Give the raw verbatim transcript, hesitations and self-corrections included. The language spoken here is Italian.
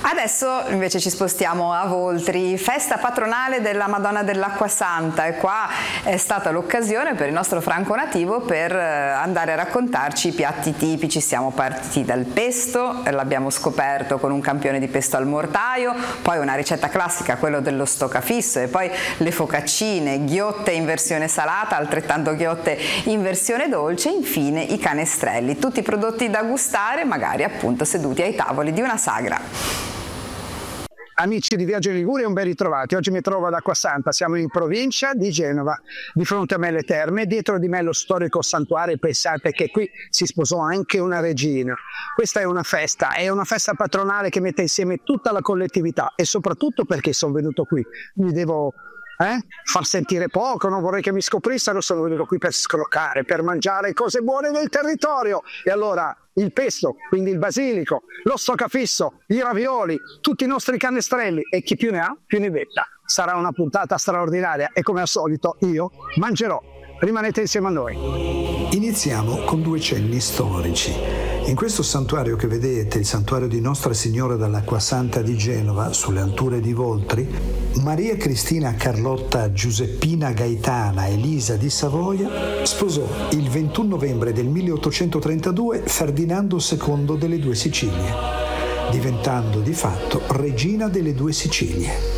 Adesso invece ci spostiamo a Voltri, festa patronale della Madonna dell'Acqua Santa, e qua è stata l'occasione per il nostro Franco Nativo per andare a raccontarci i piatti tipici. Siamo partiti dal pesto, l'abbiamo scoperto con un campione di pesto al mortaio, poi una ricetta classica, quello dello stoccafisso, e poi le focaccine, ghiotte in versione salata, altrettanto ghiotte in versione dolce, e infine i canestrelli, tutti prodotti da gustare magari appunto seduti ai tavoli di una sagra. Amici di Viaggio in Liguria, un ben ritrovati. Oggi mi trovo ad Acquasanta, siamo in provincia di Genova, di fronte a me le terme, dietro di me lo storico santuario. Pensate che qui si sposò anche una regina. Questa è una festa, è una festa patronale che mette insieme tutta la collettività, e soprattutto perché sono venuto qui, mi devo eh, far sentire poco, non vorrei che mi scoprissero, sono venuto qui per scroccare, per mangiare cose buone del territorio. E allora il pesto, quindi il basilico, lo stoccafisso, i ravioli, tutti i nostri canestrelli, e chi più ne ha più ne metta. Sarà una puntata straordinaria e come al solito io mangerò. Rimanete insieme a noi. Iniziamo con due cenni storici. In questo santuario che vedete, il santuario di Nostra Signora dell'Acqua Santa di Genova, sulle alture di Voltri, Maria Cristina Carlotta Giuseppina Gaetana Elisa di Savoia sposò il ventuno novembre del milleottocentotrentadue Ferdinando secondo delle Due Sicilie, diventando di fatto regina delle Due Sicilie.